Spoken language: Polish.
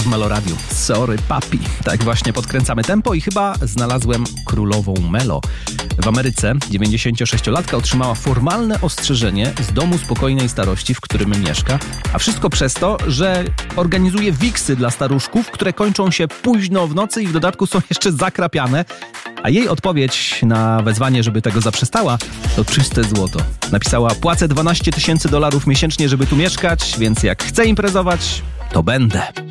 Meloradiu. Sorry, papi. Tak właśnie podkręcamy tempo i chyba znalazłem królową Melo. W Ameryce 96-latka otrzymała formalne ostrzeżenie z domu spokojnej starości, w którym mieszka, a wszystko przez to, że organizuje wiksy dla staruszków, które kończą się późno w nocy i w dodatku są jeszcze zakrapiane. A jej odpowiedź na wezwanie, żeby tego zaprzestała, to czyste złoto. Napisała: płacę $12,000 miesięcznie, żeby tu mieszkać, więc jak chcę imprezować, to będę.